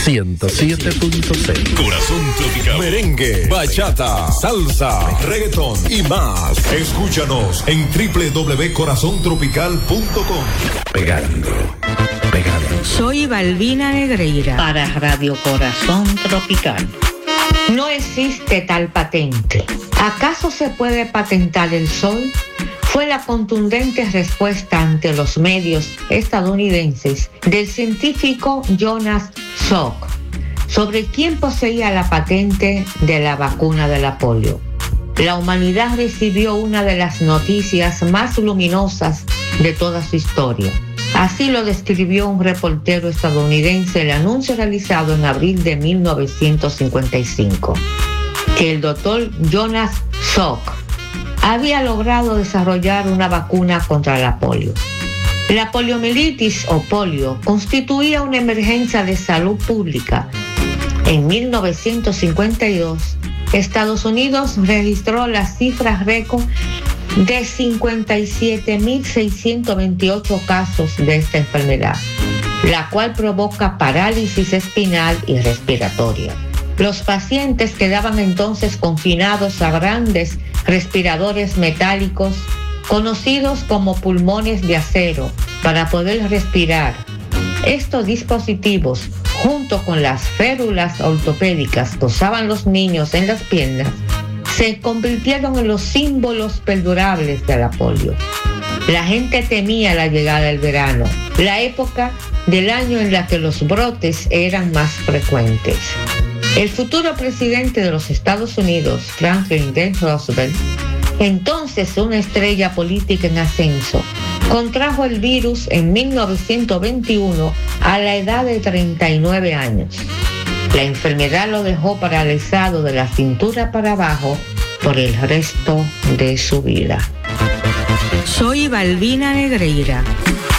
107.6. Corazón tropical. Merengue, bachata, salsa, reggaetón y más. Escúchanos en www.corazontropical.com. Pegando. Soy Balbina Negreira para Radio Corazón Tropical. No existe tal patente. ¿Acaso se puede patentar el sol? Fue la contundente respuesta ante los medios estadounidenses del científico Jonas Salk sobre quién poseía la patente de la vacuna de la polio. La humanidad recibió una de las noticias más luminosas de toda su historia. Así lo describió un reportero estadounidense el anuncio realizado en abril de 1955, que el doctor Jonas Salk había logrado desarrollar una vacuna contra la polio. La poliomielitis o polio constituía una emergencia de salud pública. En 1952, Estados Unidos registró las cifras récord de 57.628 casos de esta enfermedad, la cual provoca parálisis espinal y respiratoria. Los pacientes quedaban entonces confinados a grandes respiradores metálicos, conocidos como pulmones de acero, para poder respirar. Estos dispositivos, junto con las férulas ortopédicas que usaban los niños en las piernas, se convirtieron en los símbolos perdurables de la polio. La gente temía la llegada del verano, la época del año en la que los brotes eran más frecuentes. El futuro presidente de los Estados Unidos, Franklin D. Roosevelt, entonces una estrella política en ascenso, contrajo el virus en 1921 a la edad de 39 años. La enfermedad lo dejó paralizado de la cintura para abajo por el resto de su vida. Soy Balbina Negreira